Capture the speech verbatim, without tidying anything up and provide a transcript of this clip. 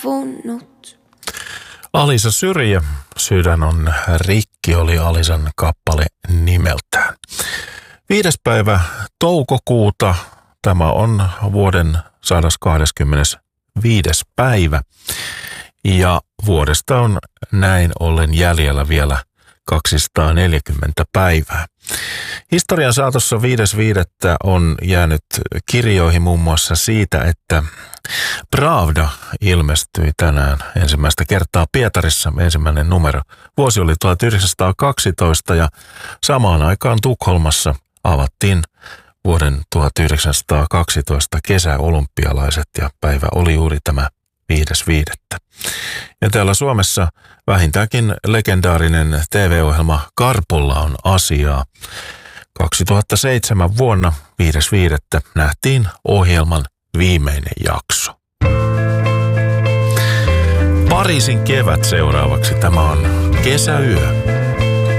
loppunut. Alisa Syrjä, Sydän on rikki, oli Alisan kappale nimeltään. Viides päivä toukokuuta, tämä on vuoden sadaskahdeskymmenesviides päivä. Ja vuodesta on näin ollen jäljellä vielä kaksisataaneljäkymmentä päivää. Historian saatossa viides viidettä on jäänyt kirjoihin muun muassa siitä, että Pravda ilmestyi tänään ensimmäistä kertaa Pietarissa, ensimmäinen numero. Vuosi oli tuhatyhdeksänsataakaksitoista ja samaan aikaan Tukholmassa avattiin vuoden tuhatyhdeksänsataakaksitoista kesäolympialaiset ja päivä oli juuri tämä viides viidettä. Ja täällä Suomessa vähintäänkin legendaarinen T V-ohjelma Karpolla on asiaa. kaksituhattaseitsemän vuonna viides viidettä nähtiin ohjelman viimeinen jakso. Pariisin kevät seuraavaksi. Tämä on Kesäyö.